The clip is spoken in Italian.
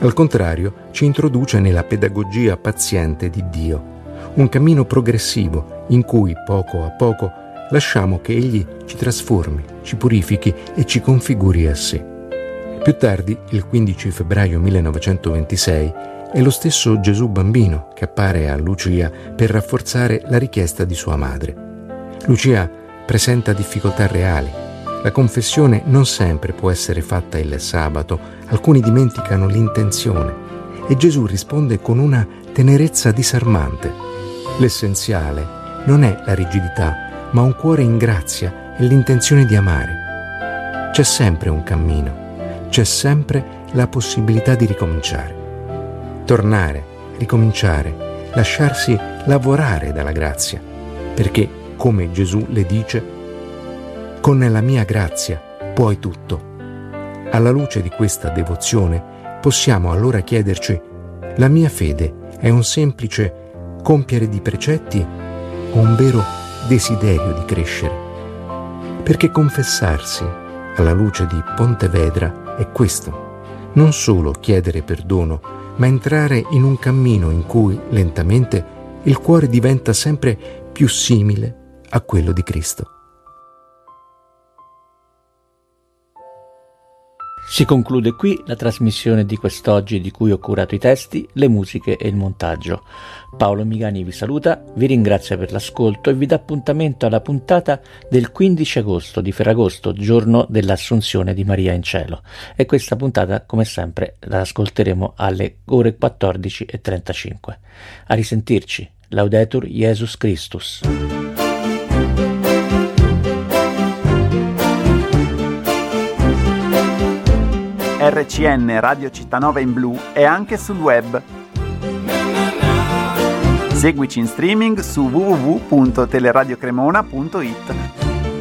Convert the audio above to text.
Al contrario, ci introduce nella pedagogia paziente di Dio, un cammino progressivo in cui poco a poco lasciamo che Egli ci trasformi, ci purifichi e ci configuri a sé. Più tardi, il 15 febbraio 1926, è lo stesso Gesù bambino che appare a Lucia per rafforzare la richiesta di sua madre. Lucia presenta difficoltà reali. La confessione non sempre può essere fatta il sabato, alcuni dimenticano l'intenzione e Gesù risponde con una tenerezza disarmante. L'essenziale non è la rigidità, ma un cuore in grazia e l'intenzione di amare. C'è sempre un cammino, c'è sempre la possibilità di ricominciare. Tornare, ricominciare, lasciarsi lavorare dalla grazia, perché, come Gesù le dice, con la mia grazia puoi tutto. Alla luce di questa devozione possiamo allora chiederci: la mia fede è un semplice compiere di precetti o un vero desiderio di crescere? Perché confessarsi alla luce di Pontevedra è questo: non solo chiedere perdono, ma entrare in un cammino in cui lentamente il cuore diventa sempre più simile a quello di Cristo. Si conclude qui la trasmissione di quest'oggi, di cui ho curato i testi, le musiche e il montaggio. Paolo Migani vi saluta, vi ringrazia per l'ascolto e vi dà appuntamento alla puntata del 15 agosto di Ferragosto, giorno dell'Assunzione di Maria in cielo. E questa puntata, come sempre, la ascolteremo alle ore 14:35. A risentirci. Laudetur Jesus Christus. RCN Radio Cittànova in Blu è anche sul web. Seguici in streaming su www.teleradiocremona.it.